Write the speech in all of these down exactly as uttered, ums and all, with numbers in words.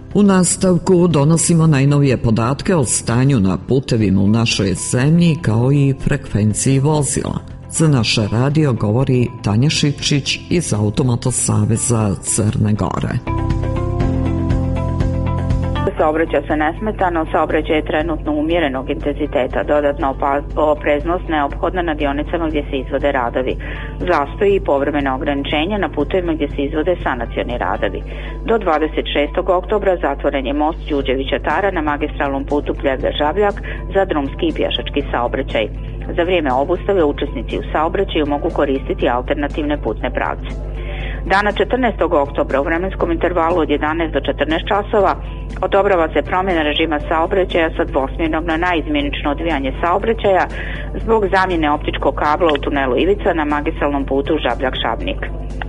U nastavku donosimo najnovije podatke o stanju na putevima u našoj zemlji kao i frekvenciji vozila. Za naše radio govori Tanja Šipčić iz Automoto saveza Crne Gore. Saobraćaj se nesmetano, saobraćaj je trenutno umjerenog intenziteta, dodatna opreznost neophodna na dionicama gdje se izvode radovi. Zastoji i povremena ograničenja na putevima gdje se izvode sanacioni radovi. Do dvadeset šestog oktobra zatvoren je most Đurđevića Tara na magistralnom putu Pljevlja-Žabljak za drumski i pješački saobraćaj. Za vrijeme obustave učesnici u saobraćaju mogu koristiti alternativne putne pravce. Dana četrnaestog oktobra u vremenskom intervalu od jedanaest do četrnaest časova odobrava se promjena režima saobraćaja sa dvosmjernog na naizmjenično odvijanje saobraćaja zbog zamjene optičkog kabla u tunelu Ivica na magistralnom putu Žabljak-Šabnik.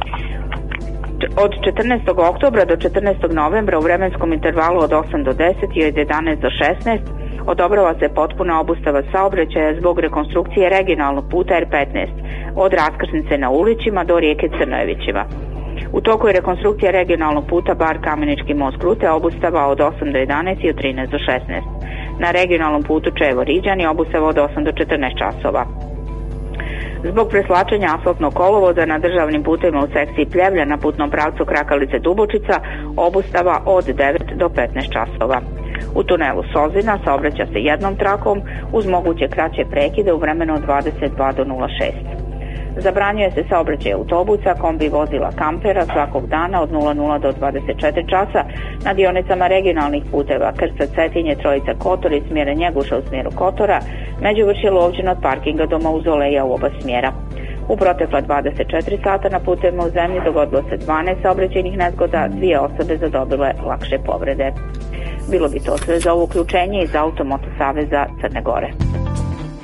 Od četrnaestog oktobra do četrnaestog novembra u vremenskom intervalu od osam do deset i od jedanaest do šesnaest odobrava se potpuna obustava saobraćaja zbog rekonstrukcije regionalnog puta R petnaest od raskrsnice na Ulićima do rijeke Crnojevićima. U toku je rekonstrukcija regionalnog puta Bar-Kamenički most Krute, obustava od osam do jedanaest i od trinaest do šesnaest. Na regionalnom putu Čevo-Riđani obustava od osam do četrnaest časova. Zbog preslačenja asfaltnog kolovoza na državnim putevima u sekciji Pljevlja na putnom pravcu Krakalice-Dubočica obustava od devet do petnaest časova. U tunelu Sozina saobraća se jednom trakom uz moguće kraće prekide u vremenu od dvadeset dva do nula šest. Zabranjuje se saobraćaj autobusa, kombi vozila kampera svakog dana od nula nula do dvadeset četiri časa na dionicama regionalnih puteva Krca, Cetinje, Trojica, Kotor i smjera Njeguša u smjeru Kotora, Međuvršje, Lovćin od parkinga do Mauzoleja u oba smjera. U protekla dvadeset četiri sata na putevima u zemlji dogodilo se dvanaest saobraćajnih nezgoda, dvije osobe zadobile lakše povrede. Bilo bi to sve za ovo uključenje iz Automoto saveza Crne Gore.